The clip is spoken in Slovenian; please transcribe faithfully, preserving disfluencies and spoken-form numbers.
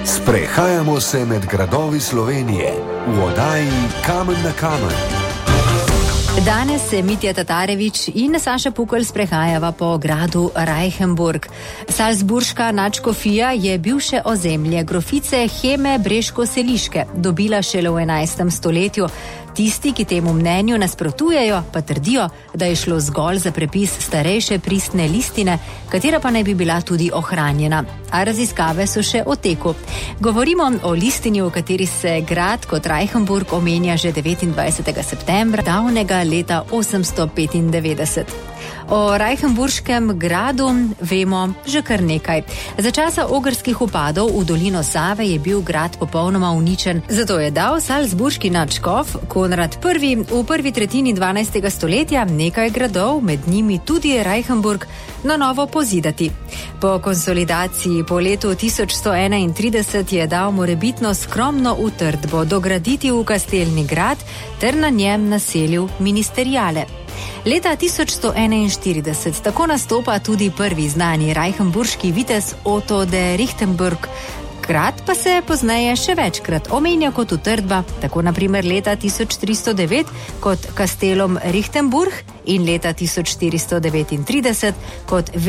Sprehajamo se med gradovi Slovenije v oddaji Kamen na kamen. Danes se Mitja Tatarević in Saša Pukelj sprehajava po gradu Reichenburg. Salzburška nadškofija je bivše ozemlje grofice Heme Breško-Seliške dobila šele v enajstem stoletju. Tisti, ki temu mnenju nasprotujejo, pa trdijo, da je šlo zgolj za prepis starejše pristne listine, katera pa naj bi bila tudi ohranjena. A raziskave so še v teku. Govorimo o listini, v kateri se grad kot Reichenburg omenja že devetindvajsetega septembra davnega leta osemsto petindevetdeset. O Reichenburškem gradu vemo že kar nekaj. Za časa ogrskih upadov v dolino Save je bil grad popolnoma uničen. Zato je dal salzburški nadškof Konrad Prvi v prvi tretjini dvanajstega stoletja nekaj gradov, med njimi tudi Reichenburg, na novo pozidati. Po konsolidaciji po letu tisoč sto enaintrideset je dal morebitno skromno utrdbo dograditi v kastelni grad ter na njem naselil ministeriale. Leta tisoč sto enainštirideset tako nastopa tudi prvi znani reichenburški vitez Otto de Richtenburg. Grad pa se pozneje še večkrat omenja kot utrdba, tako na primer leta tisoč tristo devet kot kastelom Richtenburg in leta tisoč štiristo devetintrideset kot